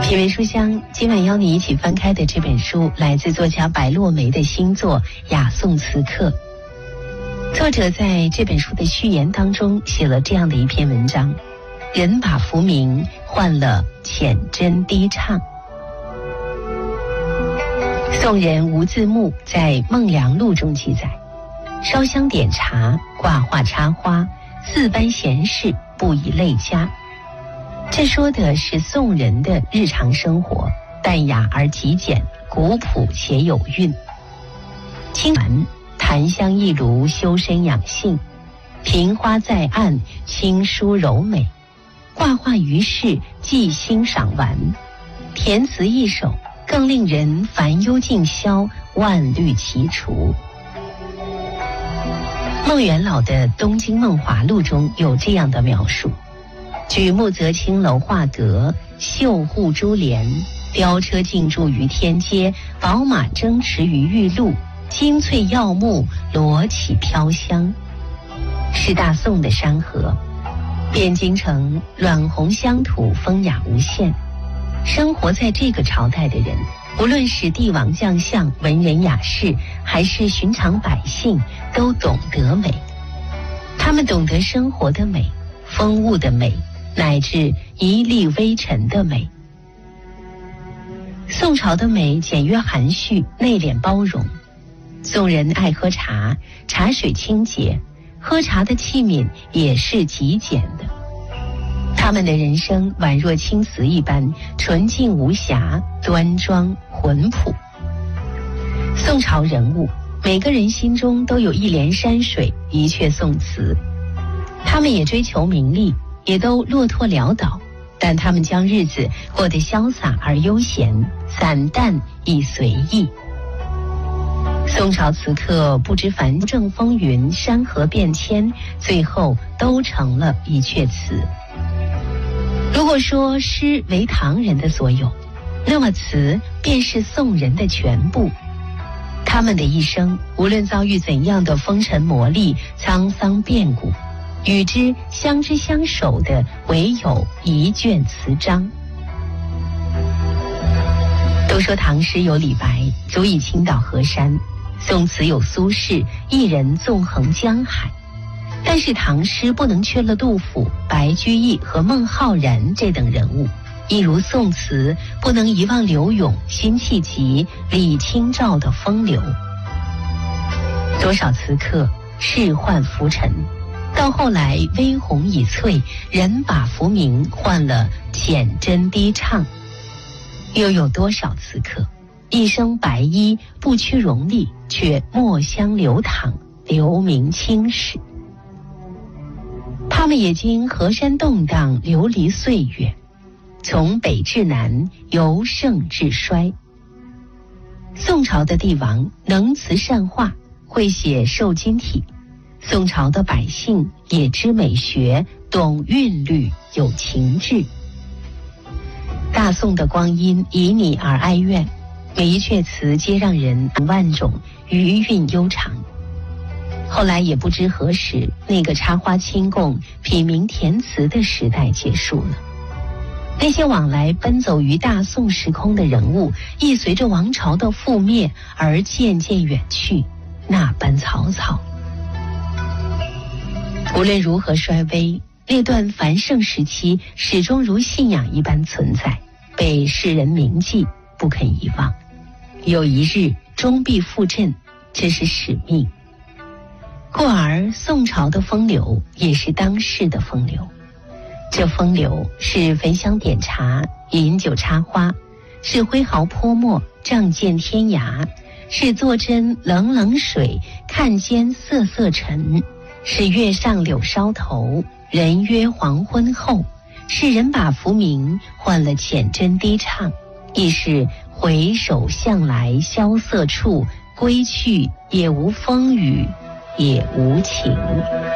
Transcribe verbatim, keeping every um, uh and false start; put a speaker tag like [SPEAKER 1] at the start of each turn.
[SPEAKER 1] 品味书香，今晚邀你一起翻开的这本书来自作家白落梅的新作《雅颂词客》。作者在这本书的序言当中写了这样的一篇文章：人把浮名换了浅斟低唱。宋人吴自牧在《梦良录》中记载，烧香点茶，挂画插花，四般闲事不以类加。这说的是宋人的日常生活，淡雅而极简，古朴且有韵。清谈檀香一炉，修身养性；瓶花在案，清疏柔美。挂画于世，既欣赏完；填词一首，更令人烦忧尽消，万虑齐除。孟元老的《东京梦华录》中有这样的描述：举目则青楼画阁，绣户珠帘，雕车竞驻于天街，宝马争驰于玉路，金翠耀目，罗绮飘香。是大宋的山河，汴京城卵红乡土，风雅无限。生活在这个朝代的人，无论是帝王将相、文人雅士，还是寻常百姓，都懂得美。他们懂得生活的美，风物的美，乃至一粒微尘的美。宋朝的美简约含蓄，内敛包容。宋人爱喝茶，茶水清洁，喝茶的器皿也是极简的。他们的人生宛若青瓷一般，纯净无瑕，端庄浑朴。宋朝人物，每个人心中都有一帘山水，一阙宋词。他们也追求名利，也都落拓潦倒，但他们将日子过得潇洒而悠闲，散淡亦随意。宋朝词客不知凡正风云，山河变迁，最后都成了一阙词。如果说诗为唐人的所有，那么词便是宋人的全部。他们的一生，无论遭遇怎样的风尘磨砺、沧桑变故，与之相知相守的唯有一卷词章。都说唐诗有李白，足以倾倒河山；宋词有苏轼，一人纵横江海。但是唐诗不能缺了杜甫、白居易和孟浩然这等人物，一如宋词不能遗忘柳永、辛弃疾、李清照的风流。多少词客仕宦浮沉，到后来微红已翠，人把浮名换了浅斟低唱。又有多少词客一生白衣，不屈荣利，却墨香流淌，留名青史。他们也经河山动荡，流离岁月，从北至南，由盛至衰。宋朝的帝王能词善画，会写瘦金体；宋朝的百姓也知美学，懂韵律，有情致。大宋的光阴以你而哀怨，每一阙词皆让人万种，余韵悠长。后来也不知何时，那个插花清供、品茗填词的时代结束了。那些往来奔走于大宋时空的人物，亦随着王朝的覆灭而渐渐远去，那般草草。无论如何衰微，那段繁盛时期始终如信仰一般存在，被世人铭记，不肯遗忘。有一日终必复振，这是使命。故而宋朝的风流也是当世的风流。这风流是焚香点茶，饮酒插花，是挥毫泼墨，仗剑天涯，是坐针冷冷水，看间瑟瑟尘，是月上柳梢头，人约黄昏后，是人把浮名换了浅斟低唱，亦是回首向来萧瑟处，归去也无风雨也无晴。